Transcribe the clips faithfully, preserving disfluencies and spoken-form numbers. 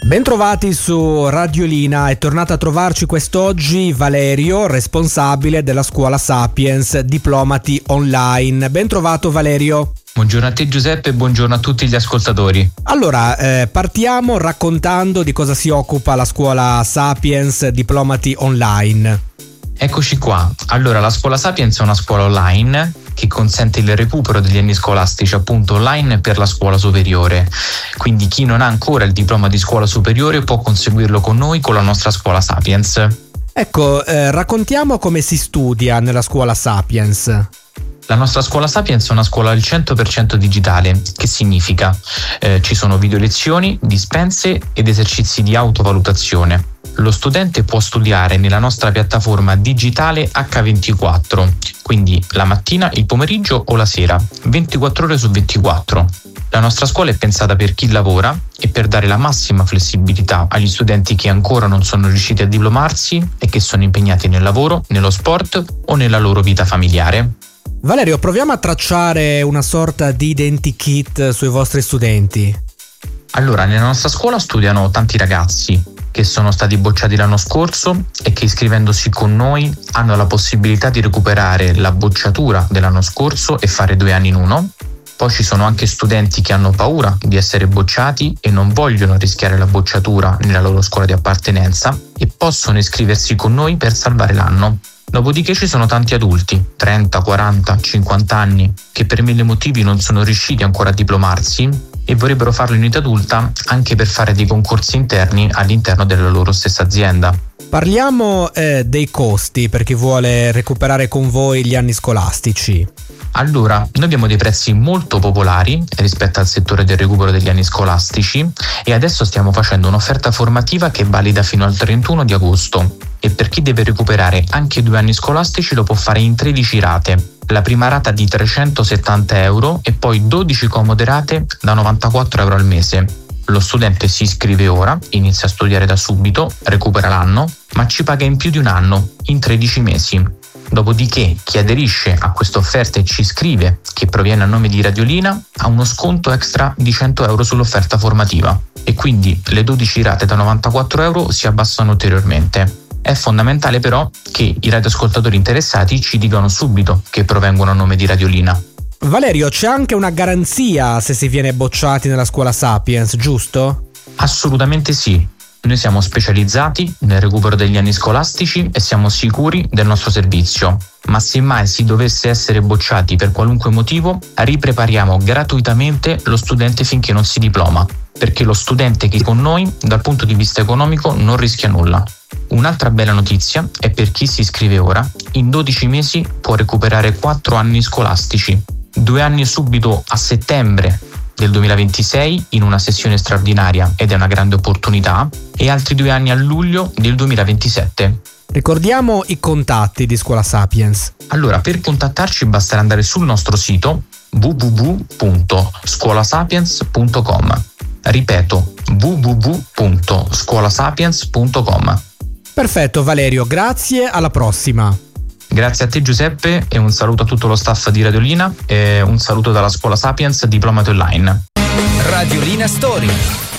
Bentrovati su Radiolina, è tornato a trovarci quest'oggi Valerio, responsabile della scuola Sapiens Diplomati Online. Bentrovato Valerio. Buongiorno a te Giuseppe e buongiorno a tutti gli ascoltatori. Allora, eh, partiamo raccontando di cosa si occupa la scuola Sapiens Diplomati Online. Eccoci qua. Allora, la scuola Sapiens è una scuola online che consente il recupero degli anni scolastici appunto online per la scuola superiore. Quindi chi non ha ancora il diploma di scuola superiore può conseguirlo con noi, con la nostra scuola Sapiens. Ecco, eh, raccontiamo come si studia nella scuola Sapiens. La nostra scuola Sapiens è una scuola al cento per cento digitale, che significa eh, ci sono video lezioni, dispense ed esercizi di autovalutazione. Lo studente può studiare nella nostra piattaforma digitale acca ventiquattro, quindi la mattina, il pomeriggio o la sera, ventiquattro ore su ventiquattro. La nostra scuola è pensata per chi lavora e per dare la massima flessibilità agli studenti che ancora non sono riusciti a diplomarsi e che sono impegnati nel lavoro, nello sport o nella loro vita familiare. Valerio, proviamo a tracciare una sorta di identikit sui vostri studenti. Allora, nella nostra scuola studiano tanti ragazzi che sono stati bocciati l'anno scorso e che iscrivendosi con noi hanno la possibilità di recuperare la bocciatura dell'anno scorso e fare due anni in uno. Poi ci sono anche studenti che hanno paura di essere bocciati e non vogliono rischiare la bocciatura nella loro scuola di appartenenza e possono iscriversi con noi per salvare l'anno. Dopodiché ci sono tanti adulti, trenta, quaranta, cinquanta anni, che per mille motivi non sono riusciti ancora a diplomarsi e vorrebbero farlo in età adulta anche per fare dei concorsi interni all'interno della loro stessa azienda. Parliamo eh, dei costi per chi vuole recuperare con voi gli anni scolastici. Allora, noi abbiamo dei prezzi molto popolari rispetto al settore del recupero degli anni scolastici e adesso stiamo facendo un'offerta formativa che è valida fino al trentuno di agosto e per chi deve recuperare anche due anni scolastici lo può fare in tredici rate. La prima rata di trecentosettanta euro e poi dodici comode rate da novantaquattro euro al mese. Lo studente si iscrive ora, inizia a studiare da subito, recupera l'anno, ma ci paga in più di un anno, in tredici mesi. Dopodiché chi aderisce a questa offerta e ci iscrive, che proviene a nome di Radiolina, ha uno sconto extra di cento euro sull'offerta formativa e quindi le dodici rate da novantaquattro euro si abbassano ulteriormente. È fondamentale però che i radioascoltatori interessati ci dicano subito che provengono a nome di Radiolina. Valerio, c'è anche una garanzia se si viene bocciati nella scuola Sapiens, giusto? Assolutamente sì. Noi siamo specializzati nel recupero degli anni scolastici e siamo sicuri del nostro servizio. Ma se mai si dovesse essere bocciati per qualunque motivo, riprepariamo gratuitamente lo studente finché non si diploma, perché lo studente che è con noi, dal punto di vista economico, non rischia nulla. Un'altra bella notizia è per chi si iscrive ora, in dodici mesi può recuperare quattro anni scolastici, due anni subito a settembre del duemilaventisei in una sessione straordinaria ed è una grande opportunità e altri due anni a luglio del duemilaventisette. Ricordiamo i contatti di Scuola Sapiens. Allora, per contattarci basterà andare sul nostro sito w w w punto scolasapiens punto com. Ripeto, w w w punto scolasapiens punto com. Perfetto Valerio, grazie, alla prossima. Grazie a te Giuseppe e un saluto a tutto lo staff di Radiolina e un saluto dalla scuola Sapiens Diplomati Online. Radiolina Story.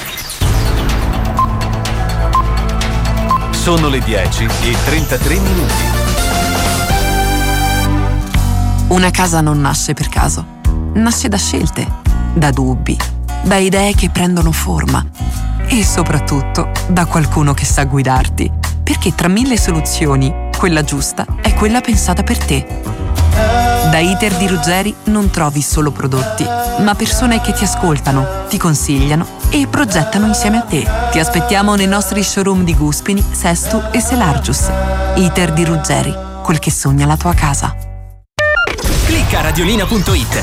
Sono le dieci e trentatré minuti. Una casa non nasce per caso, nasce da scelte, da dubbi, da idee che prendono forma e soprattutto da qualcuno che sa guidarti, perché tra mille soluzioni quella giusta è quella pensata per te. Da Iter di Ruggeri non trovi solo prodotti, ma persone che ti ascoltano, ti consigliano e progettano insieme a te. Ti aspettiamo nei nostri showroom di Guspini, Sestu e Selargius. Iter di Ruggeri, quel che sogna la tua casa. Clicca radiolina punto it